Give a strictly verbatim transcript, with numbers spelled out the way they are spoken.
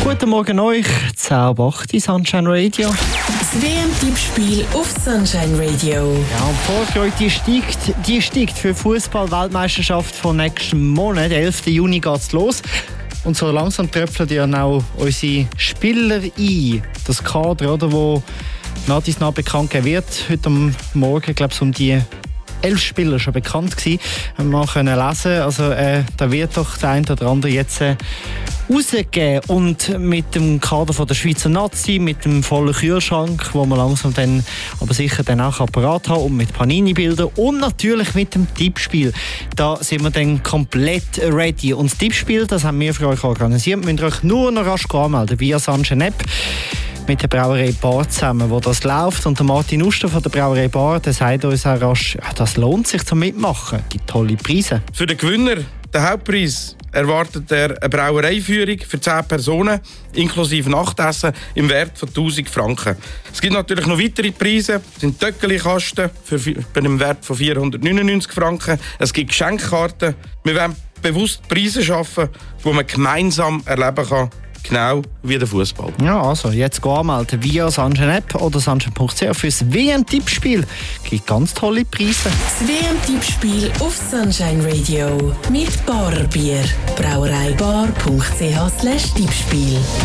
Guten Morgen euch, zehn acht Sunshine Radio. Das W M-Tippspiel auf Sunshine Radio. Ja, und die Vorfreude, die steigt, die steigt für die Fußball-Weltmeisterschaft von nächsten Monat. elften Juni geht's los. Und so langsam tröpfeln ja auch unsere Spieler ein. Das Kader, oder, wo nach dies nach bekannt gegeben wird. Heute am Morgen, glaube ich, um die elf Spieler schon bekannt gewesen. Wir können lesen, also äh, da wird doch der eine oder andere jetzt äh, rausgegeben. Und mit dem Kader von der Schweizer Nazi, mit dem vollen Kühlschrank, wo man langsam dann aber sicher dann auch parat haben und mit Panini-Bildern und natürlich mit dem Tippspiel. Da sind wir dann komplett ready. Und das Tippspiel, das haben wir für euch organisiert. Müsst ihr euch nur noch rasch anmelden via Sunshine App. Mit der Brauerei Bar zusammen, wo das läuft. Und der Martin Uster von der Brauerei Bar, der sagt uns auch rasch, ja, das lohnt sich zum Mitmachen. Es gibt tolle Preise. Für den Gewinner, den Hauptpreis, erwartet er eine Brauereiführung für zehn Personen, inklusive Nachtessen, im Wert von tausend Franken. Es gibt natürlich noch weitere Preise. Es sind Töckeli-Kasten für, bei einem Wert von vierhundertneunundneunzig Franken. Es gibt Geschenkkarten. Wir wollen bewusst Preise schaffen, die man gemeinsam erleben kann. Genau wie der Fußball. Ja, also jetzt anmelden via Sunshine App oder sunshine punkt c h für das W M-Tippspiel. Es gibt ganz tolle Preise. Das W M-Tippspiel auf Sunshine Radio mit Barbier. brauereibar punkt c h slash Tippspiel.